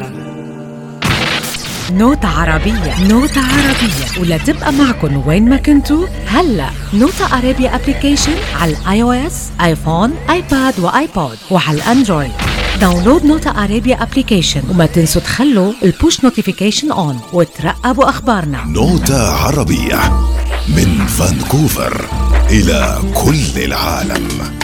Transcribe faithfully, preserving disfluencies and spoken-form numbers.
نوتة عربية، نوتة عربية، ولا تبقى معكن وين ما كنتوا. هلا نوتة عربية ابليكيشن على الاي او اس، ايفون، ايباد وايبود، وعلى الاندرويد. داونلود نوتة عربية ابليكيشن، وما تنسوا تخلوا البوش نوتيفيكيشن اون وترقبوا اخبارنا. نوتة عربية من فانكوفر إلى كل العالم.